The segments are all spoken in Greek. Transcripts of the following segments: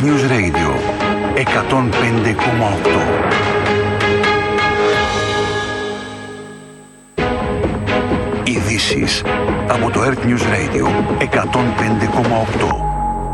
News Radio 105,8. Ειδήσεις από το Earth News Radio 105,8.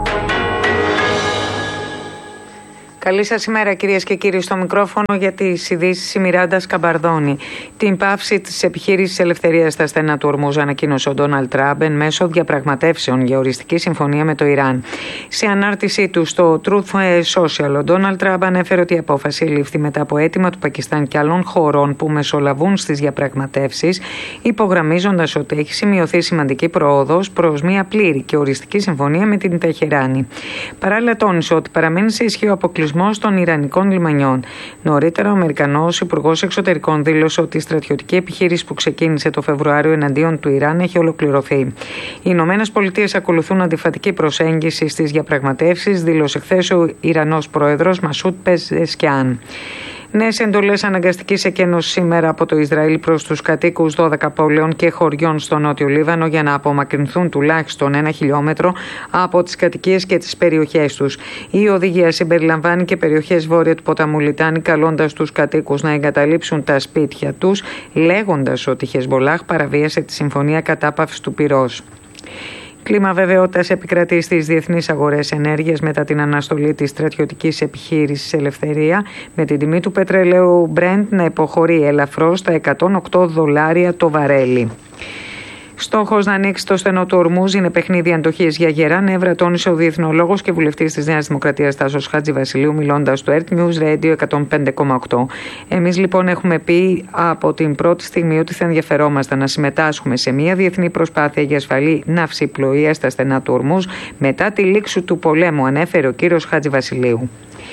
Καλή σας ημέρα κυρίες και κύριοι, στο μικρόφωνο για τις ειδήσεις η Μιράντα Σκαμπαρδόνη. Την πάυση της επιχείρησης ελευθερίας στα στενά του Ορμούζ ανακοίνωσε ο Ντόναλντ Τραμπ εν μέσω διαπραγματεύσεων για οριστική συμφωνία με το Ιράν. Σε ανάρτησή του στο Truth Social, ο Ντόναλντ Τραμπ ανέφερε ότι η απόφαση λήφθη μετά από αίτημα του Πακιστάν και άλλων χωρών που μεσολαβούν στις διαπραγματεύσεις, υπογραμμίζοντας ότι έχει σημειωθεί σημαντική πρόοδος προς μια πλήρη και οριστική συμφωνία με την Τεχεράνη. Παράλληλα, τόνισε ότι παραμένει σε ισχύ ο αποκλεισμός των Ιρανικών λιμανιών. Νωρίτερα, ο Αμερικανός Υπουργός Εξωτερικών δήλωσε ότι η στρατιωτική επιχείρηση που ξεκίνησε το Φεβρουάριο εναντίον του Ιράν έχει ολοκληρωθεί. Οι Ηνωμένες Πολιτείες ακολουθούν αντιφατική προσέγγιση στις διαπραγματεύσεις, δήλωσε χθες ο Ιρανός πρόεδρος Μασούτ Πεζεσκιάν. Νέες εντολές αναγκαστικής εκένωσης σήμερα από το Ισραήλ προς τους κατοίκους 12 πόλεων και χωριών στο Νότιο Λίβανο για να απομακρυνθούν τουλάχιστον 1 χιλιόμετρο από τις κατοικίες και τις περιοχές τους. Η οδηγία συμπεριλαμβάνει και περιοχές βόρεια του ποταμού Λιτάνη, καλώντας τους κατοίκους να εγκαταλείψουν τα σπίτια τους, λέγοντας ότι η Χεσμολάχ παραβίασε τη συμφωνία κατάπαυσης του πυρός. Κλίμα βεβαιότητας επικρατεί στις διεθνείς αγορές ενέργειας μετά την αναστολή της στρατιωτικής επιχείρησης Ελευθερία, με την τιμή του πετρελαίου Brent να υποχωρεί ελαφρώς στα $108 το βαρέλι. Στόχος να ανοίξει το στενό του Ορμούζ είναι παιχνίδι αντοχής για γερά νεύρα, τόνισε ο διεθνολόγος και βουλευτής της Νέας Δημοκρατίας Τάσος Χατζηβασιλείου, μιλώντας στο Earth News Radio 105,8. Εμείς λοιπόν έχουμε πει από την πρώτη στιγμή ότι θα ενδιαφερόμασταν να συμμετάσχουμε σε μια διεθνή προσπάθεια για ασφαλή ναυσιπλοεία στα στενά του Ορμούζ μετά τη λήξη του πολέμου, ανέφερε ο κύριος Χατζηβασιλείου.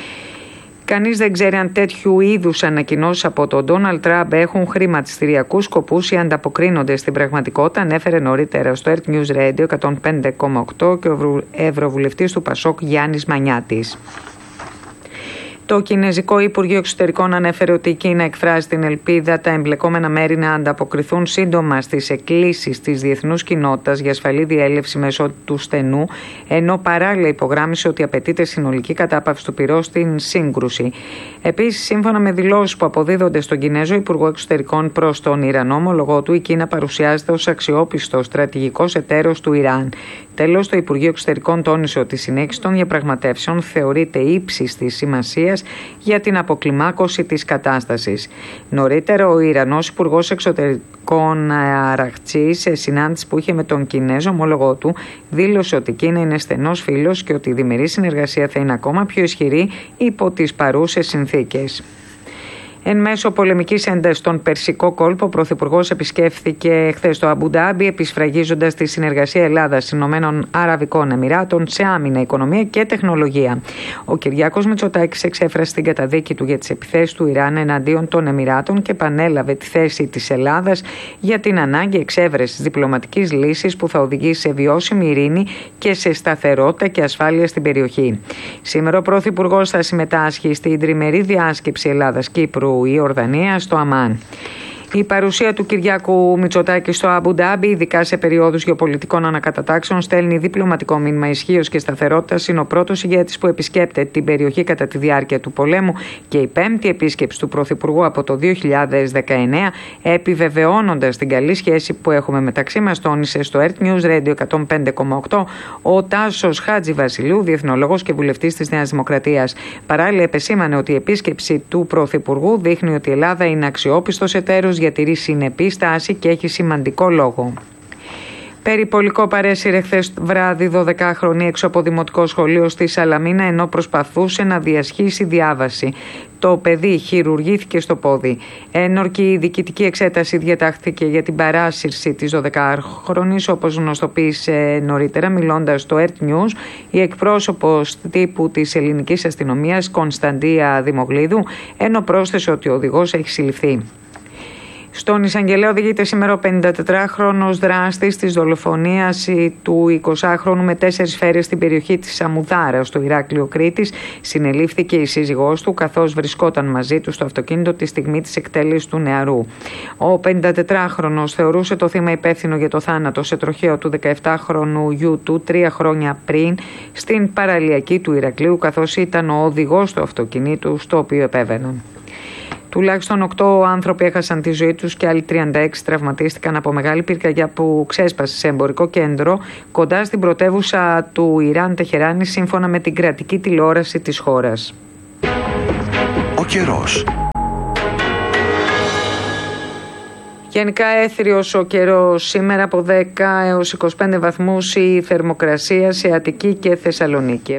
Κανείς δεν ξέρει αν τέτοιου είδους ανακοινώσεις από τον Ντόναλντ Τραμπ έχουν χρηματιστηριακούς σκοπούς ή ανταποκρίνονται στην πραγματικότητα, ανέφερε νωρίτερα στο Earth News Radio 105,8 και ο Ευρωβουλευτής του Πασόκ Γιάννης Μανιάτης. Το Κινεζικό Υπουργείο Εξωτερικών ανέφερε ότι η Κίνα εκφράζει την ελπίδα τα εμπλεκόμενα μέρη να ανταποκριθούν σύντομα στις εκκλήσεις της διεθνούς κοινότητας για ασφαλή διέλευση μέσω του στενού, ενώ παράλληλα υπογράμμισε ότι απαιτείται συνολική κατάπαυση του πυρός στην σύγκρουση. Επίσης, σύμφωνα με δηλώσεις που αποδίδονται στον Κινέζο Υπουργό Εξωτερικών προς τον Ιρανό ομολογό του, η Κίνα παρουσιάζεται ως αξιόπιστος στρατηγικός εταίρος του Ιράν. Τέλος, το Υπουργείο Εξωτερικών τόνισε ότι η συνέχιση των διαπραγματεύσεων θεωρείται ύψης της σημασίας για την αποκλιμάκωση της κατάστασης. Νωρίτερα, ο Ιρανός Υπουργός Εξωτερικών Αραχτσί, σε συνάντηση που είχε με τον Κινέζο ομόλογο του, δήλωσε ότι η Κίνα είναι στενός φίλος και ότι η διμερή συνεργασία θα είναι ακόμα πιο ισχυρή υπό τις παρούσες συνθήκες. Εν μέσω πολεμικής έντασης στον Περσικό κόλπο, ο Πρωθυπουργός επισκέφθηκε χθες το Αμπουντάμπι, επισφραγίζοντας τη συνεργασία Ελλάδας-Ηνωμένων Αραβικών Εμιράτων σε άμυνα, οικονομία και τεχνολογία. Ο Κυριάκος Μητσοτάκης εξέφρασε την καταδίκη του για τις επιθέσεις του Ιράν εναντίον των Εμιράτων και επανέλαβε τη θέση της Ελλάδας για την ανάγκη εξέβρεσης διπλωματικής λύσης που θα οδηγήσει σε βιώσιμη ειρήνη και σε σταθερότητα και ασφάλεια στην περιοχή. Σήμερα ο Πρωθυπουργός θα συμμετάσχει στην τριμερή διάσκεψη Ελλάδας-Κύπρου η Ορδανία στο Αμάν. Η παρουσία του Κυριάκου Μητσοτάκη στο Αμπουντάμπι, ειδικά σε περιόδους γεωπολιτικών ανακατατάξεων, στέλνει διπλωματικό μήνυμα ισχύως και σταθερότητας. Είναι ο πρώτος ηγέτης που επισκέπτεται την περιοχή κατά τη διάρκεια του πολέμου και η πέμπτη επίσκεψη του Πρωθυπουργού από το 2019, επιβεβαιώνοντας την καλή σχέση που έχουμε μεταξύ μας, τόνισε στο Earth News Radio 105,8 ο Τάσος Χατζηβασιλείου, διεθνολόγος και βουλευτής της Νέας Δημοκρατίας. Παράλληλα, επεσήμανε ότι η επίσκεψη του Πρωθυπουργού δείχνει ότι η Ελλάδα είναι αξιόπιστος εταίρος, διατηρεί συνεπή στάση και έχει σημαντικό λόγο. Περιπολικό παρέσυρε χθες βράδυ 12χρονη έξω από δημοτικό σχολείο στη Σαλαμίνα ενώ προσπαθούσε να διασχίσει διάβαση. Το παιδί χειρουργήθηκε στο πόδι. Ένορκη διοικητική εξέταση διατάχθηκε για την παράσυρση της 12χρονης, όπως γνωστοποίησε νωρίτερα μιλώντας στο Earth News η εκπρόσωπος τύπου της ελληνικής αστυνομίας Κωνσταντία Δημογλίδου, ενώ πρόσθεσε ότι ο οδηγός έχει συλληφθεί. Στον εισαγγελέα οδηγείται σήμερα ο 54χρονος δράστης της δολοφονίας του 20χρονου με 4 σφαίρες στην περιοχή της Αμουδάρας, στο Ηράκλειο Κρήτης. Συνελήφθηκε η σύζυγός του, καθώς βρισκόταν μαζί του στο αυτοκίνητο τη στιγμή της εκτέλεσης του νεαρού. Ο 54χρονος θεωρούσε το θύμα υπεύθυνο για το θάνατο σε τροχαίο του 17χρονου γιου του 3 χρόνια πριν στην παραλιακή του Ηρακλείου, καθώς ήταν ο οδηγός του αυτοκινήτου στο οποίο επέβαιναν. Τουλάχιστον 8 άνθρωποι έχασαν τη ζωή τους και άλλοι 36 τραυματίστηκαν από μεγάλη πυρκαγιά που ξέσπασε σε εμπορικό κέντρο κοντά στην πρωτεύουσα του Ιράν, Τεχεράνη, σύμφωνα με την κρατική τηλεόραση της χώρας. Ο καιρός. Γενικά έθριος ο καιρός σήμερα, από 10 έως 25 βαθμούς η θερμοκρασία σε Αττική και Θεσσαλονίκη.